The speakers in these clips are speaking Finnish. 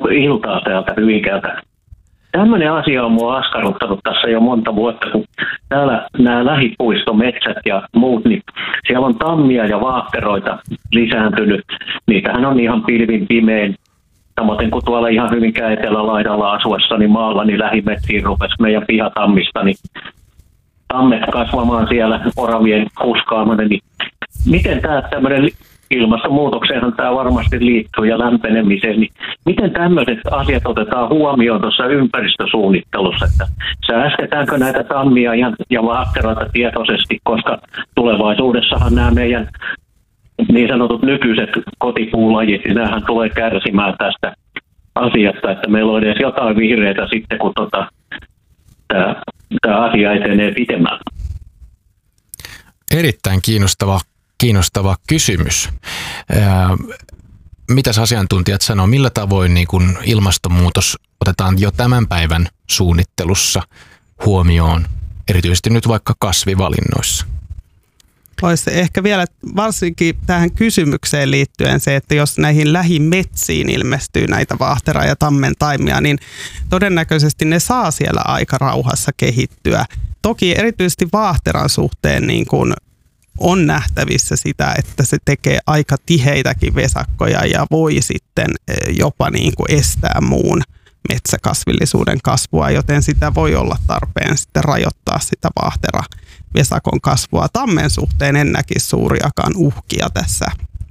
iltaa täältä Hyvinkäältä. Tämmöinen asia on mua askarruttanut tässä jo monta vuotta, kun täällä nämä lähipuistometsät ja muut, niin siellä on tammia ja vaahteroita lisääntynyt. Niitähän on ihan pilvin pimein. Samoin kuin tuolla ihan Hyvinkään etelälaidalla asuessani maalla, niin lähimetsiin rupesi meidän pihatammista, niin tammet kasvamaan siellä oravien kuskaaminen. Niin miten tämä tämmöinen ilmastonmuutokseenhan tämä varmasti liittyy ja lämpenemiseen, niin miten tämmöiset asiat otetaan huomioon tuossa ympäristösuunnittelussa, että säästetäänkö näitä tammia ja vaatteroita tietoisesti, koska tulevaisuudessahan nämä meidän niin sanotut nykyiset kotipuulajit, niin nämähän tulee kärsimään tästä asiasta, että meillä on edes jotain vihreitä sitten, kun tämä asia etenee pitemmällä. Erittäin kiinnostava kysymys. Mitäs asiantuntijat sanoo, millä tavoin niin kun ilmastonmuutos otetaan jo tämän päivän suunnittelussa huomioon, erityisesti nyt vaikka kasvivalinnoissa? Olisi ehkä vielä varsinkin tähän kysymykseen liittyen se, että jos näihin lähimetsiin ilmestyy näitä vaahtera- ja taimia, niin todennäköisesti ne saa siellä aika rauhassa kehittyä. Toki erityisesti vaahteran suhteen niin kuin on nähtävissä sitä, että se tekee aika tiheitäkin vesakkoja ja voi sitten jopa niin kuin estää muun metsäkasvillisuuden kasvua, joten sitä voi olla tarpeen sitten rajoittaa sitä vesakon kasvua. Tammen suhteen en näkisi suuriakaan uhkia tässä.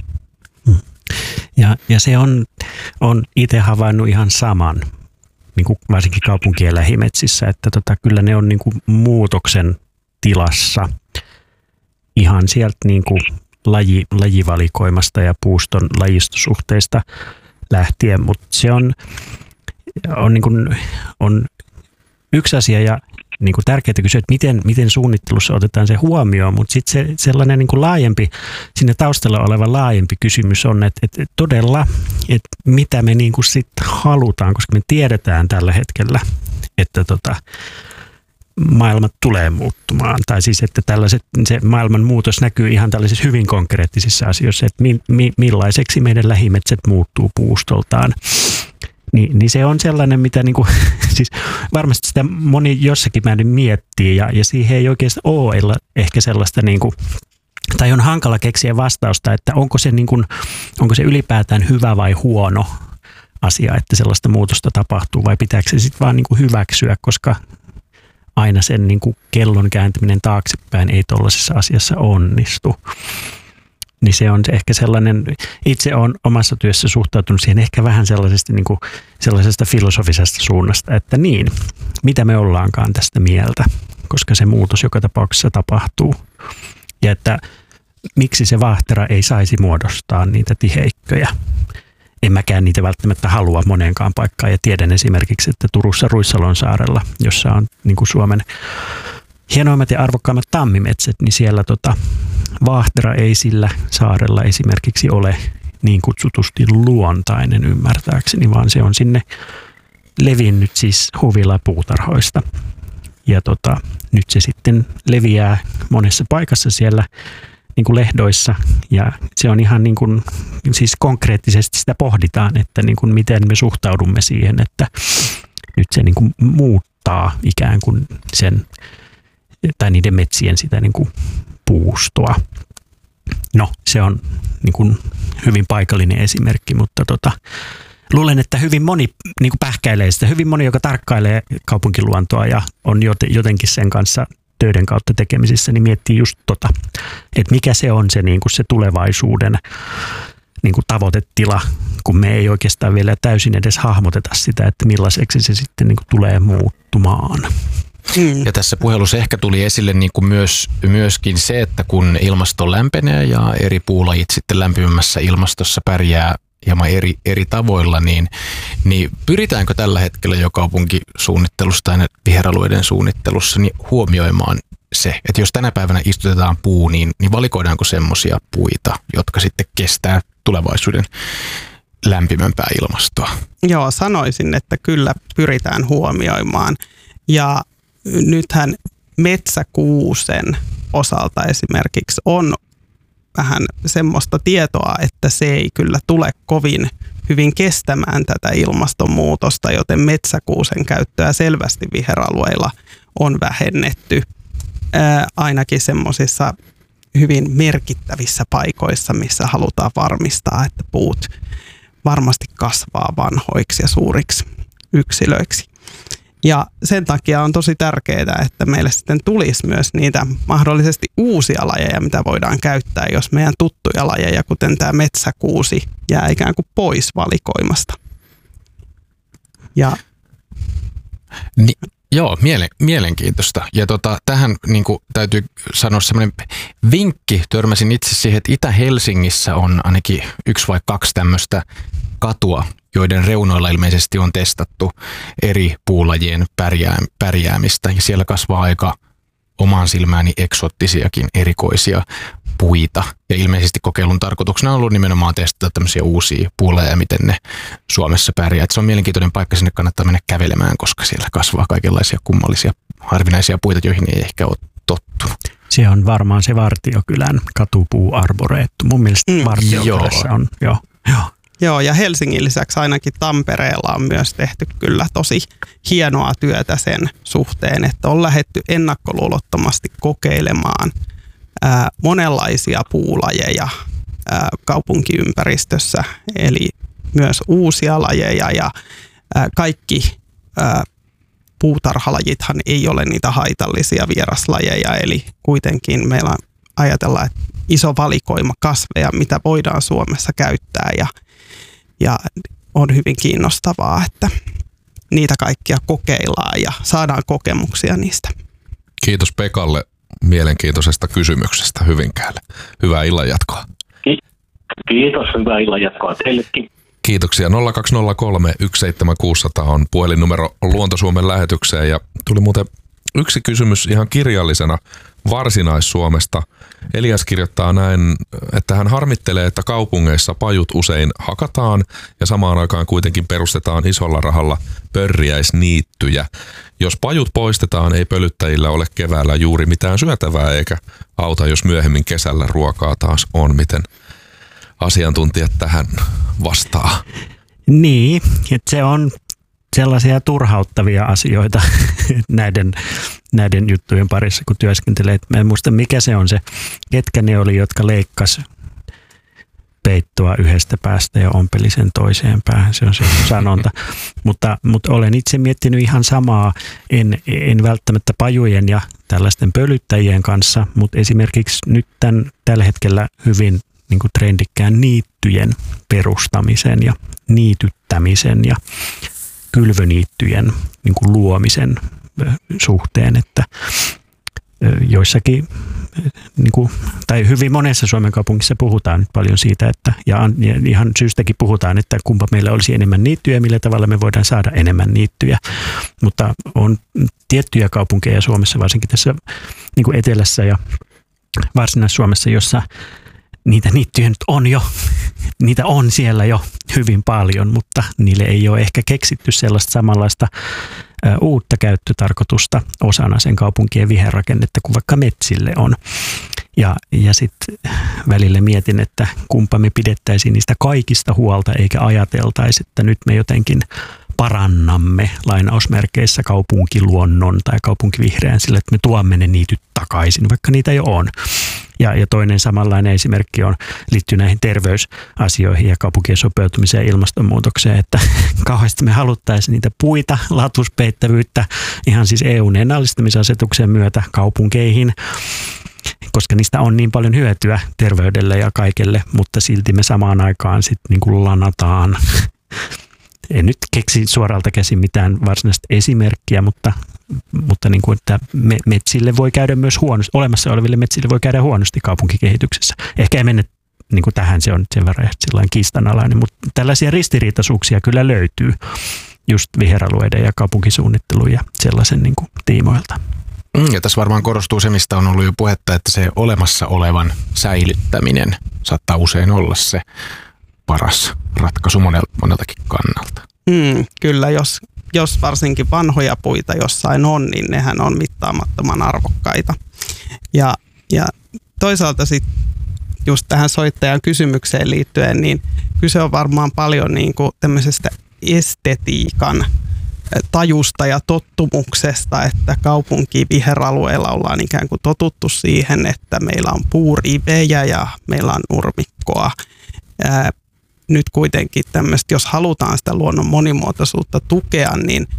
Ja se on itse havainnut ihan saman, niin kuin varsinkin kaupunkien lähimetsissä, että kyllä ne on niin kuin muutoksen tilassa ihan sieltä niin kuin lajivalikoimasta ja puuston lajistosuhteista lähtien, mutta se on yksi asia ja niin kuin tärkeää kysyä, että miten suunnittelussa otetaan se huomioon, mutta sitten se sellainen niin kuin laajempi, sinne taustalla oleva laajempi kysymys on, että todella, että mitä me niin kuin sitten halutaan, koska me tiedetään tällä hetkellä, että maailma tulee muuttumaan. Tai siis, että se maailman muutos näkyy ihan tällaisissa hyvin konkreettisissa asioissa, että millaiseksi meidän lähimetsät muuttuu puustoltaan. Niin se on sellainen, mitä niinku, siis varmasti sitä moni jossakin määrin miettii ja siihen ei oikeastaan ole ehkä sellaista niinku, tai on hankala keksiä vastausta, että onko se ylipäätään hyvä vai huono asia, että sellaista muutosta tapahtuu vai pitääkö se sitten vaan niinku hyväksyä, koska aina sen niinku kellon kääntäminen taaksepäin ei tuollaisessa asiassa onnistu. Niin se on ehkä sellainen, itse olen omassa työssä suhtautunut siihen ehkä vähän sellaisesta filosofisesta suunnasta, että niin, mitä me ollaankaan tästä mieltä, koska se muutos joka tapauksessa tapahtuu. Ja että miksi se vaahtera ei saisi muodostaa niitä tiheikköjä. En mäkään niitä välttämättä halua moneenkaan paikkaan ja tiedän esimerkiksi, että Turussa Ruissalon saarella, jossa on niin kuin Suomen hienoimmat ja arvokkaimmat tammimetsät, niin siellä vaahtera ei sillä saarella esimerkiksi ole niin kutsutusti luontainen ymmärtääkseni, vaan se on sinne levinnyt siis huvilapuutarhoista. Ja nyt se sitten leviää monessa paikassa siellä niin kuin lehdoissa ja se on ihan niin kuin, siis konkreettisesti sitä pohditaan, että niin kuin miten me suhtaudumme siihen, että nyt se niin kuin muuttaa ikään kuin sen tai niiden metsien sitä niin kuin puustoa. No, se on niin kuin hyvin paikallinen esimerkki, mutta luulen, että hyvin moni niin kuin pähkäilee sitä. Hyvin moni, joka tarkkailee kaupunkiluontoa ja on jotenkin sen kanssa töiden kautta tekemisissä, niin miettii just että mikä se on se, niin kuin se tulevaisuuden niin kuin tavoitetila, kun me ei oikeastaan vielä täysin edes hahmoteta sitä, että millaiseksi se sitten niin kuin tulee muuttumaan. Ja tässä puhelussa ehkä tuli esille niin kuin myöskin se, että kun ilmasto lämpenee ja eri puulajit sitten lämpimämmässä ilmastossa pärjää hieman eri tavoilla, niin pyritäänkö tällä hetkellä jo kaupunkisuunnittelussa tai viheralueiden suunnittelussa niin huomioimaan se, että jos tänä päivänä istutetaan puu, niin valikoidaanko semmoisia puita, jotka sitten kestää tulevaisuuden lämpimämpää ilmastoa? Joo, sanoisin, että kyllä pyritään huomioimaan. Ja nythän metsäkuusen osalta esimerkiksi on vähän semmoista tietoa, että se ei kyllä tule kovin hyvin kestämään tätä ilmastonmuutosta, joten metsäkuusen käyttöä selvästi viheralueilla on vähennetty ainakin semmoisissa hyvin merkittävissä paikoissa, missä halutaan varmistaa, että puut varmasti kasvaa vanhoiksi ja suuriksi yksilöiksi. Ja sen takia on tosi tärkeää, että meille sitten tulisi myös niitä mahdollisesti uusia lajeja, mitä voidaan käyttää, jos meidän tuttuja lajeja, kuten tämä metsäkuusi, jää ikään kuin pois valikoimasta. Joo, mielenkiintoista. Ja tähän niin kuin, täytyy sanoa semmoinen vinkki. Törmäsin itse siihen, että Itä-Helsingissä on ainakin 1 vai 2 tämmöistä katua, joiden reunoilla ilmeisesti on testattu eri puulajien pärjäämistä. Ja siellä kasvaa aika omaan silmääni eksoottisiakin erikoisia puita. Ja ilmeisesti kokeilun tarkoituksena on ollut nimenomaan testata tämmöisiä uusia puulajeja, miten ne Suomessa pärjää. Et se on mielenkiintoinen paikka, sinne kannattaa mennä kävelemään, koska siellä kasvaa kaikenlaisia kummallisia, harvinaisia puita, joihin ei ehkä ole tottunut. Se on varmaan se Vartiokylän katupuuarboreettu. Mun mielestä Vartiokylässä on, joo. Joo, ja Helsingin lisäksi ainakin Tampereella on myös tehty kyllä tosi hienoa työtä sen suhteen, että on lähdetty ennakkoluulottomasti kokeilemaan monenlaisia puulajeja kaupunkiympäristössä, eli myös uusia lajeja, ja kaikki puutarhalajithan ei ole niitä haitallisia vieraslajeja, eli kuitenkin meillä ajatellaan, että iso valikoima kasveja, mitä voidaan Suomessa käyttää, ja on hyvin kiinnostavaa, että niitä kaikkia kokeillaan ja saadaan kokemuksia niistä. Kiitos Pekalle mielenkiintoisesta kysymyksestä Hyvinkäälle. Hyvää illanjatkoa. Kiitos, hyvää illanjatkoa teillekin. Kiitoksia. 0203 17600 on puhelinnumero Luonto-Suomen lähetykseen, ja tuli muuten yksi kysymys ihan kirjallisena Varsinais-Suomesta. Elias kirjoittaa näin, että hän harmittelee, että kaupungeissa pajut usein hakataan ja samaan aikaan kuitenkin perustetaan isolla rahalla pörriäisniittyjä. Jos pajut poistetaan, ei pölyttäjillä ole keväällä juuri mitään syötävää eikä auta, jos myöhemmin kesällä ruokaa taas on. Miten asiantuntijat tähän vastaa? Niin, että se on sellaisia turhauttavia asioita näiden juttujen parissa, kun työskentelee. Mä en muista, mikä se on se, ketkä ne oli, jotka leikkasi peittoa yhdestä päästä ja ompeli sen toiseen päähän. Se on se sanonta. mutta olen itse miettinyt ihan samaa, en välttämättä pajujen ja tällaisten pölyttäjien kanssa, mutta esimerkiksi nyt tällä hetkellä hyvin niin kuin trendikkään niittyjen perustamisen ja niityttämisen ja kylvöniittyjen niin kuin luomisen suhteen, että joissakin, niin kuin, tai hyvin monessa Suomen kaupungissa puhutaan nyt paljon siitä, että, ja ihan syystäkin puhutaan, että kumpa meillä olisi enemmän niittyjä, millä tavalla me voidaan saada enemmän niittyjä, mutta on tiettyjä kaupunkeja Suomessa, varsinkin tässä niin kuin etelässä ja Varsinais-Suomessa, jossa niitä niittyjä nyt on jo, niitä on siellä jo hyvin paljon, mutta niille ei ole ehkä keksitty sellaista samanlaista uutta käyttötarkoitusta osana sen kaupunkien viherrakennetta kuin vaikka metsille on. Ja sitten välillä mietin, että kumpa me pidettäisiin niistä kaikista huolta eikä ajateltaisi, että nyt me jotenkin parannamme lainausmerkeissä kaupunkiluonnon tai kaupunkivihreän sillä, että me tuomme ne niityt takaisin, vaikka niitä jo on. Ja toinen samanlainen esimerkki liittyy näihin terveysasioihin ja kaupunkien sopeutumiseen ja ilmastonmuutokseen, että kauheasti me haluttaisiin niitä puita, latuspeittävyyttä ihan siis EU:n ennallistamisasetuksen myötä kaupunkeihin, koska niistä on niin paljon hyötyä terveydelle ja kaikelle, mutta silti me samaan aikaan sitten niin kuin lanataan. En nyt keksi suoralta käsin mitään varsinaista esimerkkiä, mutta niin kuin, että metsille voi käydä myös huonosti, olemassa oleville metsille voi käydä huonosti kaupunkikehityksessä. Ehkä ei mennä niin kuin tähän, se on sen verran sillain kiistanalainen, mutta tällaisia ristiriitaisuuksia kyllä löytyy just viheralueiden ja kaupunkisuunnittelun ja sellaisen niin kuin tiimoilta. Ja tässä varmaan korostuu se, mistä on ollut jo puhetta, että se olemassa olevan säilyttäminen saattaa usein olla se paras ratkaisu moneltakin kannalta. Kyllä, jos varsinkin vanhoja puita jossain on, niin nehän on mittaamattoman arvokkaita. Ja toisaalta sitten just tähän soittajan kysymykseen liittyen, niin kyse on varmaan paljon niin kuin tämmöisestä estetiikan tajusta ja tottumuksesta, että viheralueella ollaan ikään kuin totuttu siihen, että meillä on puurivejä ja meillä on nurmikkoa. Nyt kuitenkin tämmöistä, jos halutaan sitä luonnon monimuotoisuutta tukea, niin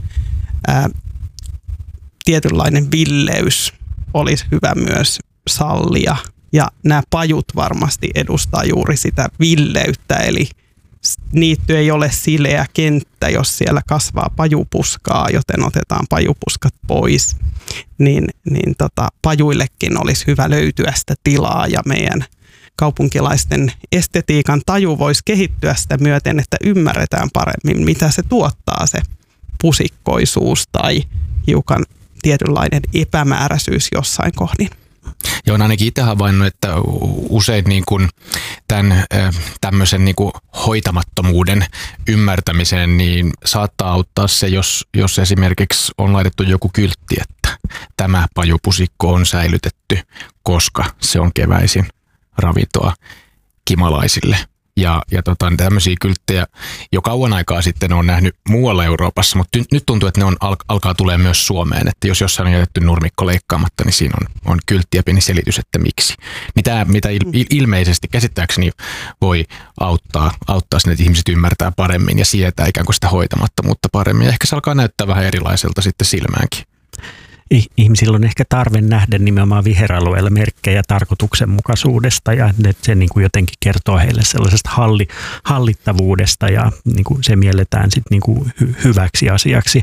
tietynlainen villeys olisi hyvä myös sallia. Ja nämä pajut varmasti edustaa juuri sitä villeyttä, eli niitty ei ole sileä kenttä, jos siellä kasvaa pajupuskaa, joten otetaan pajupuskat pois, niin pajuillekin olisi hyvä löytyä sitä tilaa ja meidän kaupunkilaisten estetiikan taju voisi kehittyä sitä myöten, että ymmärretään paremmin, mitä se tuottaa se pusikkoisuus tai hiukan tietynlainen epämääräisyys jossain kohdin. Ja on ainakin itse havainnut, että usein niin kuin tämän tämmöisen niin kuin hoitamattomuuden ymmärtämiseen niin saattaa auttaa se, jos esimerkiksi on laitettu joku kyltti, että tämä pajupusikko on säilytetty, koska se on keväisin ravintoa kimalaisille. Ja tämmöisiä kylttejä jo kauan aikaa sitten on nähnyt muualla Euroopassa, mutta nyt tuntuu, että ne alkaa tulee myös Suomeen. Että jos jossain on jätetty nurmikko leikkaamatta, niin siinä on kyltti ja pieni selitys, että miksi. Niin tämä, mitä ilmeisesti käsittääkseni voi auttaa sinne, että ihmiset ymmärtää paremmin ja sietää ikään kuin sitä hoitamattomuutta paremmin. Ja ehkä se alkaa näyttää vähän erilaiselta sitten silmäänkin. Ihmisillä on ehkä tarve nähdä nimenomaan viheralueella merkkejä tarkoituksenmukaisuudesta ja se niin kuin jotenkin kertoo heille sellaisesta hallittavuudesta ja niin kuin se mielletään sitten niin kuin hyväksi asiaksi.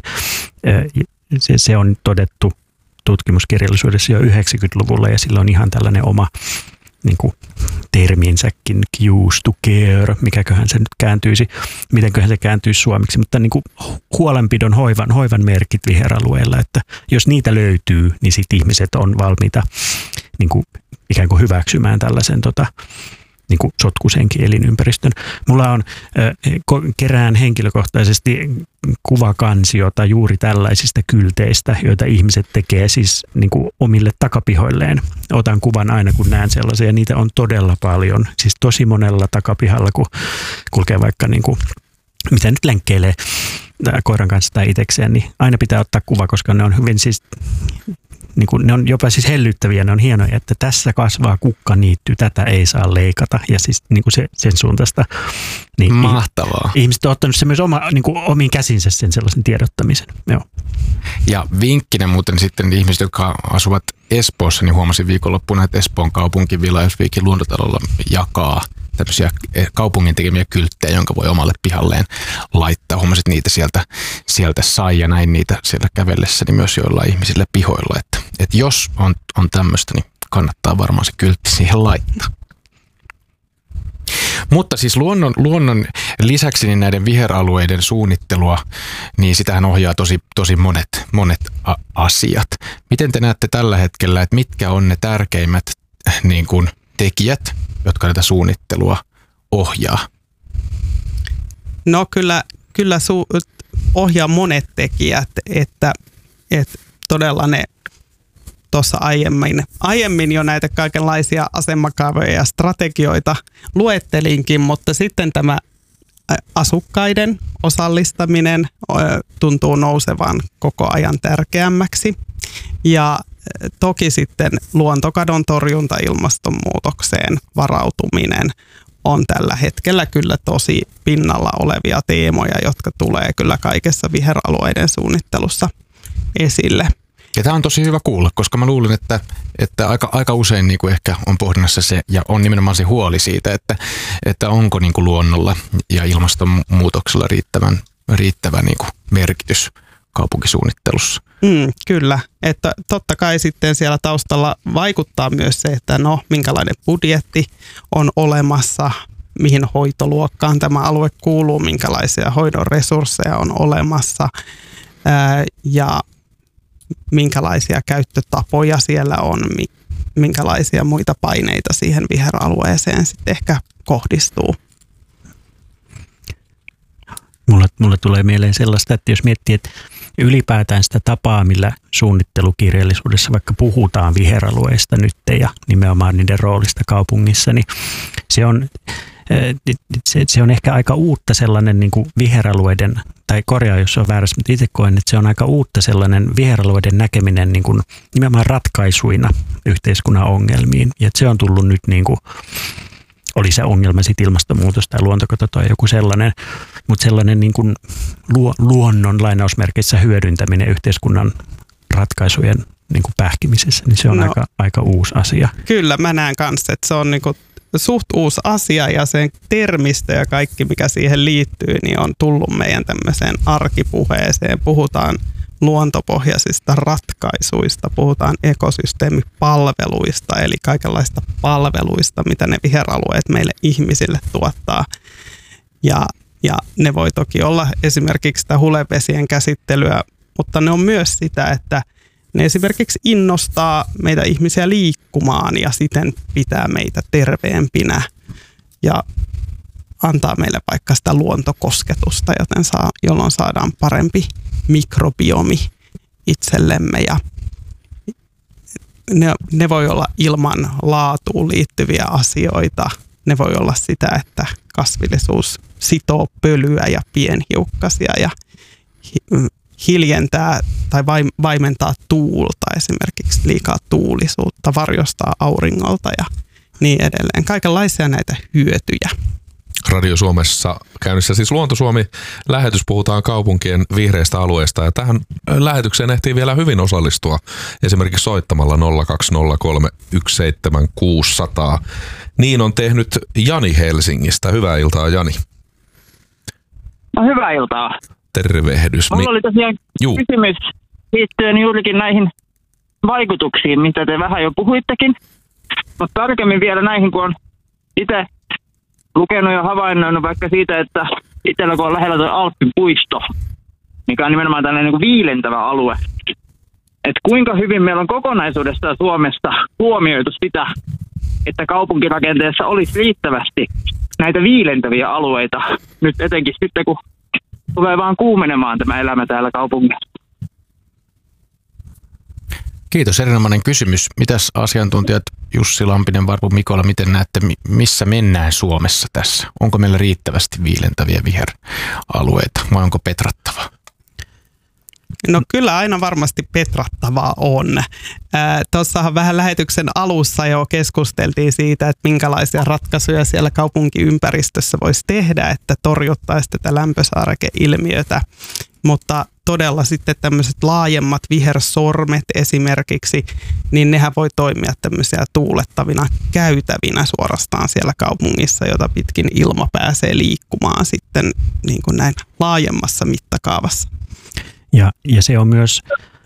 Se on todettu tutkimuskirjallisuudessa jo 90-luvulla ja sillä on ihan tällainen oma niin kuin terminsäkin, cues to care, mikäköhän se nyt kääntyisi, mitenköhän se kääntyisi suomeksi, mutta niin kuin huolenpidon hoivan merkit viheralueella, että jos niitä löytyy, niin sitten ihmiset on valmiita niin kuin ikään kuin hyväksymään tällaisen niin kuin sotkuisenkin elinympäristön. Mulla on kerään henkilökohtaisesti kuvakansiota juuri tällaisista kylteistä, joita ihmiset tekee siis niin kuin omille takapihoilleen. Otan kuvan aina, kun näen sellaisia. Niitä on todella paljon. Siis tosi monella takapihalla, kun kulkee vaikka niin kuin, mitä nyt lenkkeilee koiran kanssa tai itsekseen, niin aina pitää ottaa kuva, koska ne on hyvin siis niin kuin, ne on jopa siis hellyttäviä, ne on hienoja, että tässä kasvaa kukkaniitty, tätä ei saa leikata ja siis niin kuin sen suuntaista. Niin mahtavaa. Ihmiset on ottanut se myös niin kuin omiin käsinsä sen sellaisen tiedottamisen. Joo. Ja vinkkinä muuten sitten ihmiset, jotka asuvat Espoossa, niin huomasin viikonloppuna, että Espoon kaupunki Village Weekin luontotalolla jakaa tämmöisiä kaupungin tekemiä kylttejä, jonka voi omalle pihalleen laittaa. Huomasit niitä sieltä sai ja näin niitä siellä kävellessäni myös joillain ihmisillä pihoilla. Että jos on tämmöistä, niin kannattaa varmaan se kyltti siihen laittaa. Mutta siis luonnon lisäksi niin näiden viheralueiden suunnittelua, niin sitähän ohjaa tosi monet asiat. Miten te näette tällä hetkellä, että mitkä on ne tärkeimmät niin kuin tekijät, jotka tätä suunnittelua ohjaa? No kyllä ohjaa monet tekijät, että todella ne tuossa aiemmin jo näitä kaikenlaisia asemakaavoja ja strategioita luettelinkin, mutta sitten tämä asukkaiden osallistaminen tuntuu nousevan koko ajan tärkeämmäksi. Ja toki sitten luontokadon torjunta, ilmastonmuutokseen varautuminen on tällä hetkellä kyllä tosi pinnalla olevia teemoja, jotka tulee kyllä kaikessa viheralueiden suunnittelussa esille. Ja tämä on tosi hyvä kuulla, koska mä luulen, että aika usein niin kuin ehkä on pohdinnassa se, ja on nimenomaan se huoli siitä, että onko niin kuin luonnolla ja ilmastonmuutoksella riittävä niin kuin merkitys kaupunkisuunnittelussa. Kyllä, että totta kai sitten siellä taustalla vaikuttaa myös se, että minkälainen budjetti on olemassa, mihin hoitoluokkaan tämä alue kuuluu, minkälaisia hoidon resursseja on olemassa ja minkälaisia käyttötapoja siellä on, minkälaisia muita paineita siihen viheralueeseen sitten ehkä kohdistuu. Mulle tulee mieleen sellaista, että jos miettii, että ylipäätään sitä tapaa, millä suunnittelukirjallisuudessa vaikka puhutaan viheralueista nyt ja nimenomaan niiden roolista kaupungissa, niin se on ehkä aika uutta sellainen niin kuin viheralueiden, tai korjaa jos on väärässä, mutta itse koen, että se on aika uutta sellainen viheralueiden näkeminen niin kuin nimenomaan ratkaisuina yhteiskunnan ongelmiin. Ja se on tullut nyt niin kuin, oli se ongelma sitten ilmastonmuutos tai luontokato tai joku sellainen, mutta sellainen niin kuin luonnon lainausmerkeissä hyödyntäminen yhteiskunnan ratkaisujen niin kuin pähkimisessä, niin se on aika uusi asia. Kyllä, mä näen kanssa, että se on niin kuin suht uusi asia ja sen termistö ja kaikki, mikä siihen liittyy, niin on tullut meidän tämmöiseen arkipuheeseen. Puhutaan luontopohjaisista ratkaisuista, puhutaan ekosysteemipalveluista, eli kaikenlaista palveluista, mitä ne viheralueet meille ihmisille tuottaa. Ja ne voi toki olla esimerkiksi sitä hulevesien käsittelyä, mutta ne on myös sitä, että ne esimerkiksi innostaa meitä ihmisiä liikkumaan ja siten pitää meitä terveempinä ja antaa meille vaikka sitä luontokosketusta, jolloin saadaan parempi mikrobiomi itsellemme. Ja ne voi olla ilman laatuun liittyviä asioita. Ne voi olla sitä, että kasvillisuus sitoo pölyä ja pienhiukkasia ja hiljentää tai vaimentaa tuulta, esimerkiksi liikaa tuulisuutta, varjostaa auringolta ja niin edelleen. Kaikenlaisia näitä hyötyjä. Radio Suomessa käynnissä siis Luonto Suomi-lähetys, puhutaan kaupunkien vihreistä alueista ja tähän lähetykseen ehtii vielä hyvin osallistua esimerkiksi soittamalla 020317600. Niin on tehnyt Jani Helsingistä. Hyvää iltaa, Jani. No, hyvää iltaa. Tervehdys. Mulla oli tosiaan kysymys liittyen juurikin näihin vaikutuksiin, mitä te vähän jo puhuittekin. Mutta tarkemmin vielä näihin, kun on itse lukenut ja havainnoinut vaikka siitä, että itsellä kun on lähellä tuo Alppipuisto, mikä on nimenomaan tällainen niin kuin viilentävä alue. Että kuinka hyvin meillä on kokonaisuudessaan Suomessa huomioitu sitä, että kaupunkirakenteessa olisi riittävästi näitä viilentäviä alueita. Nyt etenkin sitten, kun tulee vaan kuumenemaan tämä elämä täällä kaupungissa. Kiitos, erinomainen kysymys. Mitäs asiantuntijat Jussi Lampinen, Varpu Mikola, miten näette, missä mennään Suomessa tässä? Onko meillä riittävästi viilentäviä viheralueita vai onko petrattavaa? No kyllä aina varmasti petrattavaa on. Tuossahan vähän lähetyksen alussa jo keskusteltiin siitä, että minkälaisia ratkaisuja siellä kaupunkiympäristössä voisi tehdä, että torjuttaisiin tätä lämpösaarekeilmiötä. Mutta todella sitten tämmöiset laajemmat vihersormet esimerkiksi, niin nehän voi toimia tämmöisiä tuulettavina käytävinä suorastaan siellä kaupungissa, jota pitkin ilma pääsee liikkumaan sitten niin kuin näin laajemmassa mittakaavassa. Ja se on myös,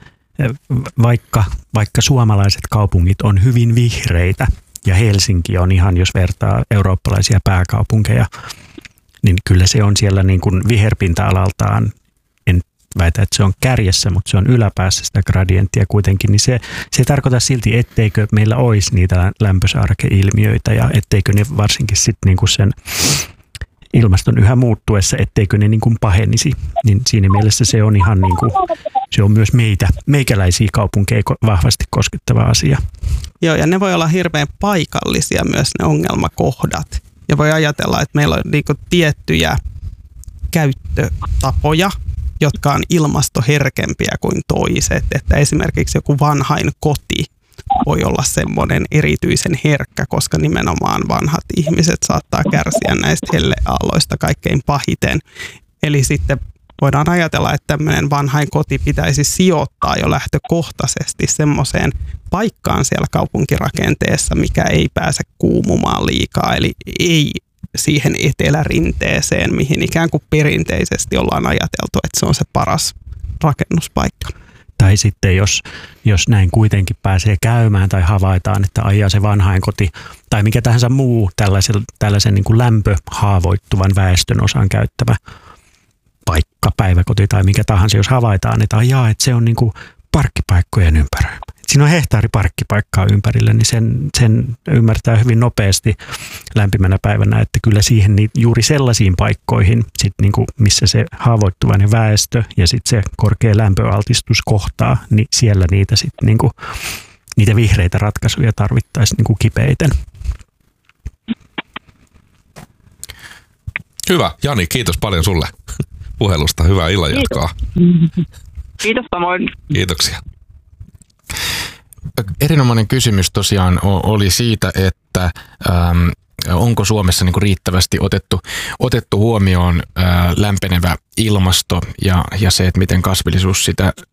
vaikka suomalaiset kaupungit on hyvin vihreitä ja Helsinki on ihan, jos vertaa eurooppalaisia pääkaupunkeja, niin kyllä se on siellä niin kuin viherpinta-alaltaan, en väitä, että se on kärjessä, mutta se on yläpäässä sitä gradienttia kuitenkin, niin se ei tarkoita silti, etteikö meillä olisi niitä lämpösaarekeilmiöitä ja etteikö ne varsinkin sitten niin kuin sen ilmaston yhä muuttuessa, etteikö ne niin kuin pahenisi, niin siinä mielessä se on ihan niin kuin, se on myös meikäläisiä kaupunkeja vahvasti koskettava asia. Joo, ja ne voi olla hirveän paikallisia myös ne ongelmakohdat. Ja voi ajatella, että meillä on niin kuin tiettyjä käyttötapoja, jotka on ilmastoherkempiä kuin toiset. Että esimerkiksi joku vanhain koti voi olla semmoinen erityisen herkkä, koska nimenomaan vanhat ihmiset saattaa kärsiä näistä helleaalloista kaikkein pahiten. Eli sitten voidaan ajatella, että tämmöinen vanhain koti pitäisi sijoittaa jo lähtökohtaisesti semmoiseen paikkaan siellä kaupunkirakenteessa, mikä ei pääse kuumumaan liikaa, eli ei siihen etelärinteeseen, mihin ikään kuin perinteisesti ollaan ajateltu, että se on se paras rakennuspaikka. Tai sitten jos näin kuitenkin pääsee käymään tai havaitaan, että ajaa se vanhainkoti tai mikä tahansa muu tällaisen niin kuin lämpöhaavoittuvan väestön osan käyttävä paikka, päiväkoti tai mikä tahansa, jos havaitaan, että ajaa, että se on niin kuin parkkipaikkojen ympäröimä. siinä on hehtaariparkkipaikkaa ympärillä, niin sen ymmärtää hyvin nopeasti lämpimänä päivänä, että kyllä siihen juuri sellaisiin paikkoihin, sit niinku, missä se haavoittuvainen väestö ja sitten se korkea lämpöaltistus kohtaa, niin siellä niitä, niinku, niitä vihreitä ratkaisuja tarvittaisiin niinku kipeiten. Hyvä. Jani, kiitos paljon sulle puhelusta. Hyvää illanjatkoa. Kiitos samoin. Kiitoksia. Erinomainen kysymys tosiaan oli siitä, että onko Suomessa niin kuin riittävästi otettu huomioon lämpenevä ilmasto ja se, että miten kasvillisuus